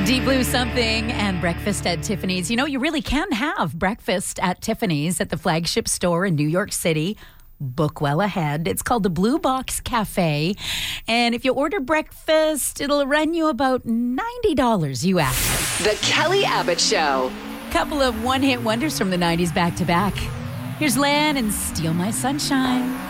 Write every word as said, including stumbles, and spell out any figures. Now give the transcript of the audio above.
Deep Blue Something and breakfast at Tiffany's. You know, you really can have breakfast at Tiffany's at the flagship store in New York City. Book well ahead. It's called the Blue Box Cafe. And if you order breakfast, it'll run you about ninety dollars U S. The Kelly Abbott Show. Couple of one-hit wonders from the nineties back to back. Here's Lan and Steal My Sunshine.